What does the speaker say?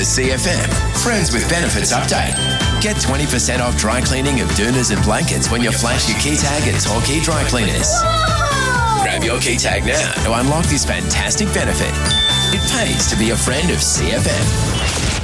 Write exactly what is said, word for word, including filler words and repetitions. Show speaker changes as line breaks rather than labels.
C F M Friends with Benefits update. Get twenty percent off dry cleaning of doonas and blankets when you flash your key tag at Torquay Dry Cleaners. Whoa! Grab your key tag now to unlock this fantastic benefit. It pays to be a friend of C F M.